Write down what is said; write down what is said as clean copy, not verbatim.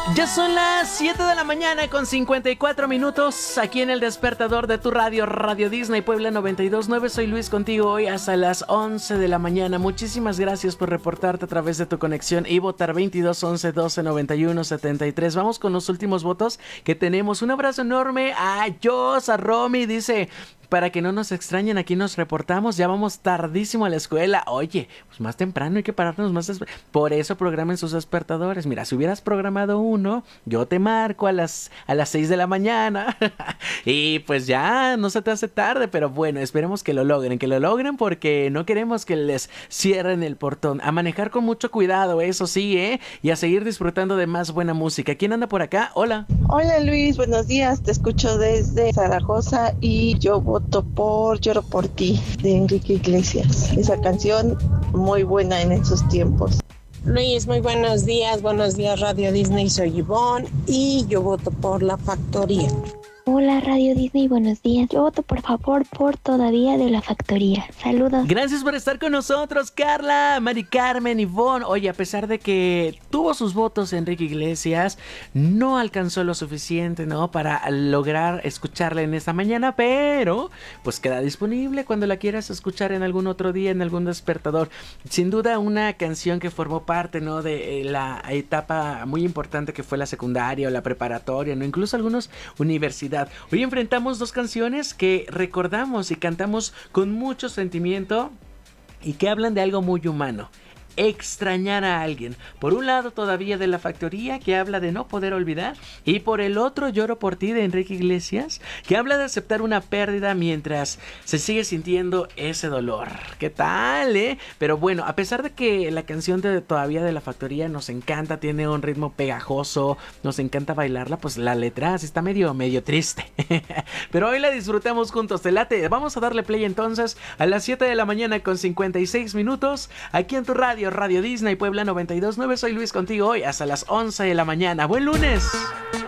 Ya son las 7 de la mañana con 54 minutos aquí en el despertador de tu radio, Radio Disney Puebla 92.9. Soy Luis contigo hoy hasta las 11 de la mañana. Muchísimas gracias por reportarte a través de tu conexión y votar 22 11 12 91 73. Vamos con los últimos votos que tenemos. Un abrazo enorme a Jos, a Romy, dice... Para que no nos extrañen, aquí nos reportamos. Ya vamos tardísimo a la escuela. Oye, pues más temprano hay que pararnos más. Por eso programen sus despertadores. Mira, si hubieras programado uno, yo te marco a las 6 de la mañana. Y pues ya no se te hace tarde. Pero bueno, esperemos que lo logren porque no queremos que les cierren el portón. A manejar con mucho cuidado, eso sí, y a seguir disfrutando de más buena música. ¿Quién anda por acá? Hola. Hola Luis, buenos días. Te escucho desde Zaragoza y yo voto por Lloro por ti de Enrique Iglesias. Esa canción muy buena en esos tiempos. Luis, muy buenos días Radio Disney, soy Ivonne y yo voto por La Factoría. Hola Radio Disney, buenos días. Yo voto por favor por Todavía de La Factoría. Saludos. Gracias por estar con nosotros, Carla, Mari Carmen, Ivonne. Oye, a pesar de que tuvo sus votos Enrique Iglesias, no alcanzó lo suficiente, ¿no? Para lograr escucharla en esta mañana, pero pues queda disponible cuando la quieras escuchar en algún otro día, en algún despertador. Sin duda una canción que formó parte, ¿no? De la etapa muy importante que fue la secundaria o la preparatoria, ¿no? Incluso algunos universidades. Hoy enfrentamos dos canciones que recordamos y cantamos con mucho sentimiento y que hablan de algo muy humano. Extrañar a alguien. Por un lado Todavía de La Factoría, que habla de no poder olvidar, y por el otro Lloro por ti de Enrique Iglesias, que habla de aceptar una pérdida mientras se sigue sintiendo ese dolor. ¿Qué tal, Pero bueno, a pesar de que la canción de Todavía de La Factoría nos encanta, tiene un ritmo pegajoso, nos encanta bailarla, pues la letra sí está medio triste. Pero hoy la disfrutamos juntos, te late. Vamos a darle play entonces a las 7 de la mañana con 56 minutos aquí en tu radio, Radio Disney Puebla 92.9. Soy Luis contigo hoy hasta las 11 de la mañana. ¡Buen lunes!